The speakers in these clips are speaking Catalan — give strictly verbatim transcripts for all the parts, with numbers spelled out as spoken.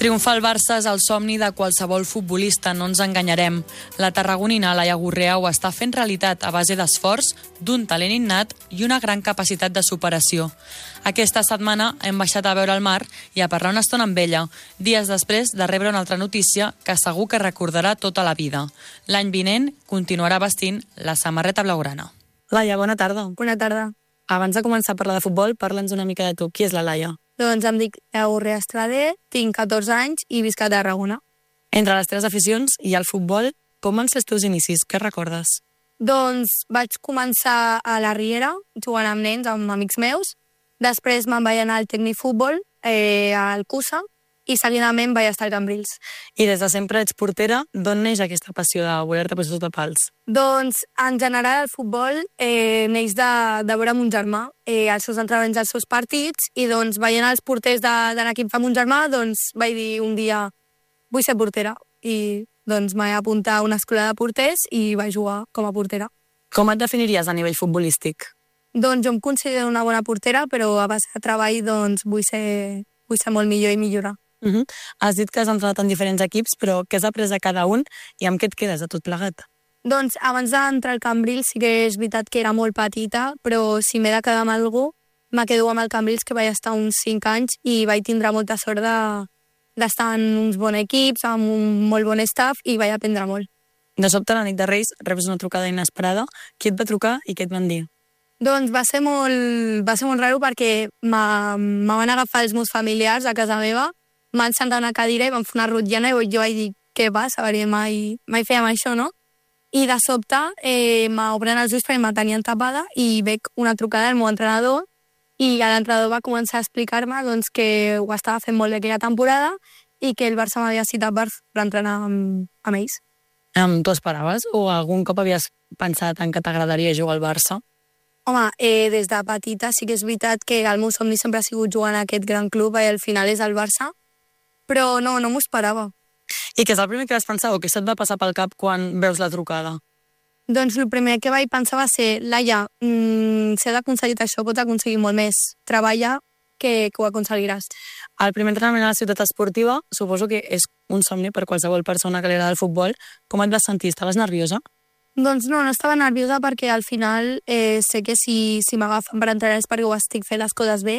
Triomfar el Barça és el somni de qualsevol futbolista, no ens enganyarem. La tarragonina Laia Gurrea ho està fent realitat a base d'esforç, d'un talent innat i una gran capacitat de superació. Aquesta setmana hem baixat a veure el mar i a parlar una estona amb ella, dies després de rebre una altra notícia que segur que recordarà tota la vida. L'any vinent continuarà vestint la samarreta blaugrana. Laia, bona tarda. Bona tarda. Abans de començar a parlar de futbol, parla'ns una mica de tu. Qui és la Laia? Doncs em dic Laia Gurrea Estrader, tinc catorze anys i visc a Tarragona. Entre les teves aficions hi ha el futbol. Com van ser els teus inicis? Què recordes? Doncs vaig començar a la Riera, jugant amb nens, amb amics meus. Després me'n vaig anar al Tecnifutbol, eh, al Cusa, i seguidament vaig estar al Cambrils. I des de sempre ets portera. D'on neix aquesta passió de voler-te posar sota pals? Doncs, en general, el futbol eh, neix de, de veure mon germà, eh, els seus entrenaments, els seus partits, i doncs, veient els porters de, de l'equip de mon germà, doncs, vaig dir un dia, vull ser portera. I doncs vaig apuntar a una escola de porters i vaig jugar com a portera. Com et definiries a nivell futbolístic? Doncs jo em considero una bona portera, però a base de treball doncs, vull, ser, vull ser molt millor i millorar. Uh -huh. Has dit que has entrenat en diferents equips, però què has après a cada un i amb què et quedes de tot plegat? Doncs abans d'entrar al Cambrils sí que és veritat que era molt petita, però si m'he de quedar amb algú, me quedo amb el Cambrils, que vaig estar uns cinc anys i vaig tindre molta sort de, d'estar en uns bons equips, amb un molt bon staff, i vaig aprendre molt. De sobte, la nit de Reis, reps una trucada inesperada. Qui et va trucar i què et van dir? Doncs va ser molt, va ser molt raro perquè me van agafar els meus familiars a casa meva, m'han sentat a una cadira i van fer una rotllana i jo vaig dir, què passa? Perquè mai, mai fèiem això, no? I de sobte eh, m'obren els ulls perquè me tenien tapada i veig una trucada del meu entrenador i l'entrenador va començar a explicar-me doncs, que ho estava fent molt bé aquella temporada i que el Barça m'havia citat per, per entrenar amb, amb ells. Um, tu esperaves o algun cop havies pensat en que t'agradaria jugar al Barça? Home, eh, des de petita sí que és veritat que el meu somni sempre ha sigut jugar en aquest gran club i al final és el Barça, però no, no m'ho esperava. I què és el primer que vas pensar o què se't va passar pel cap quan veus la trucada? Doncs el primer que vaig pensar va ser, Laia, mmm, si has aconseguit això, pots aconseguir molt més. Treballa que, que ho aconseguiràs. El primer entrenament a la ciutat esportiva suposo que és un somni per qualsevol persona que li agrada el futbol. Com et vas sentir? Estaves nerviosa? Doncs no, no estava nerviosa perquè al final eh, sé que si, si m'agafen per entrenar és perquè ho estic fent les coses bé.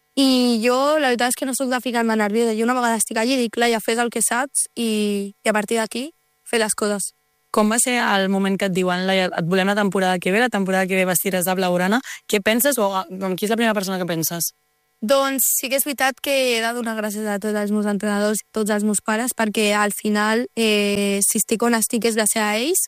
I jo, la veritat és que no soc de ficar-me nerviosa. Jo una vegada estic allí i dic, Laia, fes el que saps i, i a partir d'aquí, fer les coses. Com va ser el moment que et diuen, Laia, et volem la temporada que ve, la temporada que ve vestiràs de blaugrana? Què penses o amb qui és la primera persona que penses? Doncs sí que és veritat que he de donar gràcies a tots els meus entrenadors i tots els meus pares perquè al final, eh, si estic on estic és gràcies a ells.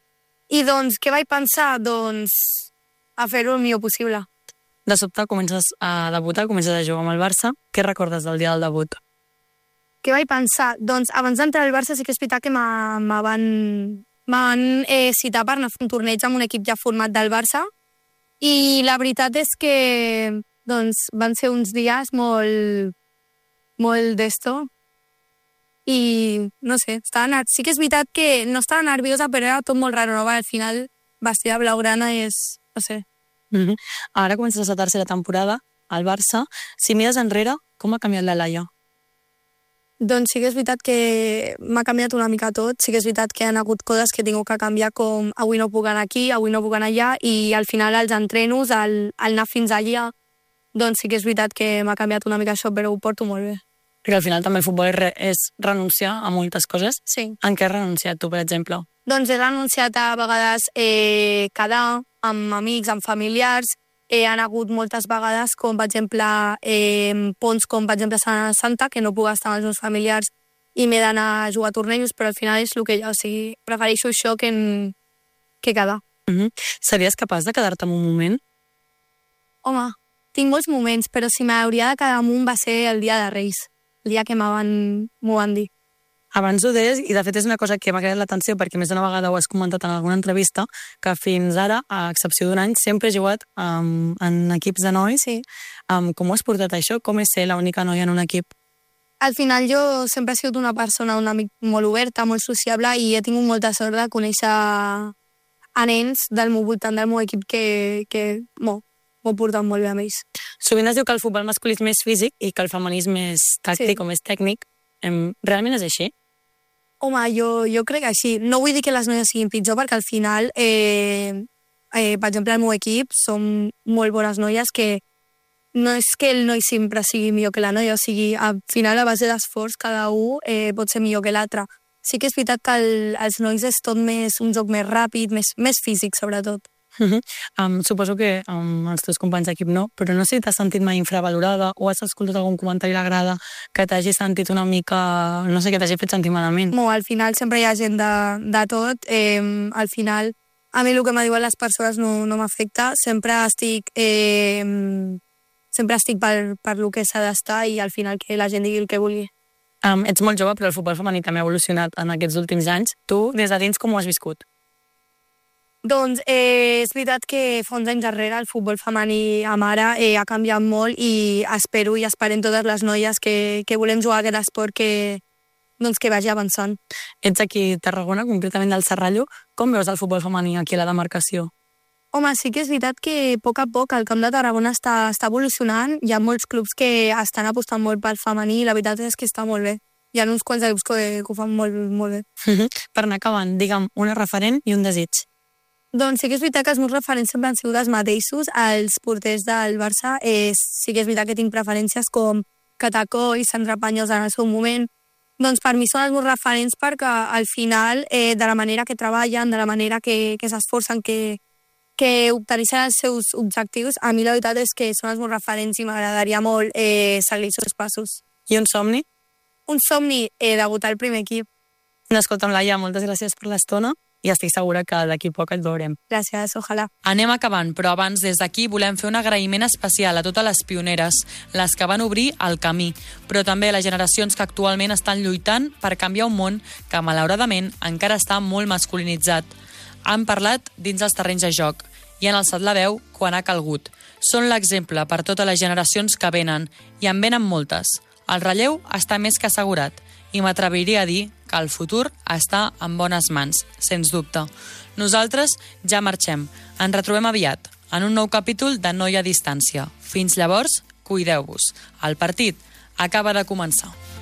I doncs, què vaig pensar? Doncs a fer-ho el millor possible. De sobte comences a debutar, comences a jugar amb el Barça. Què recordes del dia del debut? Què vaig pensar? Doncs abans d'entrar al Barça sí que és veritat que me van, van eh, citar per anar a fer un torneig amb un equip ja format del Barça i la veritat és que doncs, van ser uns dies molt, molt d'esto i no sé, estava, sí que és veritat que no estava nerviosa però era tot molt raro, no? Al final vestir de blaugrana és, no sé. Mm-hmm. Ara comences la tercera temporada al Barça. Si mires enrere, com ha canviat la Laia? Doncs sí que és veritat que m'ha canviat una mica tot. Sí que és veritat que hi ha hagut coses que he tingut que canviar, com avui no puc anar aquí, avui no puc anar allà, i al final els entrenos, al, al anar fins allà, doncs sí que és veritat que m'ha canviat una mica això, però ho porto molt bé. Perquè al final també el futbol és, re, és renunciar a moltes coses. Sí. En què has renunciat tu, per exemple? Doncs he renunciat a vegades eh, quedar amb amics, amb familiars. Eh, han hagut moltes vegades, com per exemple eh, ponts com per exemple Setmana Santa, que no puc estar amb els meus familiars i m'he d'anar a jugar a tornejos, però al final és el que jo, o sigui, prefereixo això que, en, que quedar. Mm-hmm. Series capaç de quedar-te en un moment? Home, tinc molts moments, però si m'hauria de quedar amb un va ser el dia de Reis, el dia que m'ho van, van dir. Abans ho deies, i de fet és una cosa que m'ha cridat l'atenció perquè més d'una vegada ho has comentat en alguna entrevista, que fins ara, a excepció d'un any, sempre he jugat um, en equips de nois. Sí. Um, com ho has portat això? Com és ser l'única noia en un equip? Al final jo sempre he sigut una persona, un amic molt oberta, molt sociable, i he tingut molta sort de conèixer a nens del meu voltant, del meu equip, que, que m'ho porten molt bé amb ells. Sovint es diu que el futbol masculí és més físic i que el femení és més tàctic, sí, o més tècnic. Em, realment és així? Home, jo, jo crec que així. No vull dir que les noies siguin pitjor, perquè al final, eh, eh, per exemple, el meu equip som molt bones noies que no és que el noi sempre sigui millor que la noia, o sigui, al final, a base d'esforç, cada un eh, pot ser millor que l'altre. Sí que és veritat que el, els nois és tot més un joc més ràpid, més, més físic, sobretot. Uh -huh. um, suposo que um, els teus companys d'equip no, però no sé si t'has sentit mai infravalorada o has escoltat algun comentari a la grada que t'hagi sentit una mica, no sé, que t'hagi fet sentir malament. Mo, al final sempre hi ha gent de, de tot. Eh, al final, a mi el que me diuen les persones no, no m'afecta. Sempre estic... Eh, sempre estic per, per lo que s'ha d'estar i al final que la gent digui el que vulgui. Um, ets molt jove, però el futbol femení també ha evolucionat en aquests últims anys. Tu, des de dins, com ho has viscut? Doncs eh, és veritat que fa uns anys darrere el futbol femení a mare eh, ha canviat molt i espero i esperem totes les noies que, que volem jugar a aquest esport que, doncs, que vagi avançant. Ets aquí a Tarragona, concretament del Serrallo. Com veus el futbol femení aquí a la demarcació? Home, sí que és veritat que a poc a poc el Camp de Tarragona està, està evolucionant. Hi ha molts clubs que estan apostant molt pel femení i la veritat és que està molt bé. Hi ha uns quants clubs que, que ho fan molt, molt bé. Per anar acabant, digue'm una referent i un desig. Doncs sí que és veritat que els meus referents sempre han sigut els mateixos. Els porters del Barça eh, sí que és veritat que tinc preferències com Catacó i Sandra Paños en el seu moment. Doncs per mi són els meus referents perquè al final, eh, de la manera que treballen, de la manera que, que s'esforcen, que, que obteneixen els seus objectius, a mi la veritat és que són els meus referents i m'agradaria molt eh, seguir els seus passos. I un somni? Un somni, eh, debutar al primer equip. Escolta'm, Laia, moltes gràcies per l'estona i estic segura que d'aquí poc et veurem. Gràcies, ojalà. Anem acabant, però abans des d'aquí volem fer un agraïment especial a totes les pioneres, les que van obrir el camí, però també a les generacions que actualment estan lluitant per canviar un món que malauradament encara està molt masculinitzat. Han parlat dins els terrenys de joc i han alçat la veu quan ha calgut. Són l'exemple per totes les generacions que venen, i en venen moltes. El relleu està més que assegurat i m'atreviria a dir que el futur està en bones mans, sens dubte. Nosaltres ja marxem. Ens retrobem aviat en un nou capítol de Noia a Distància. Fins llavors, cuideu-vos. El partit acaba de començar.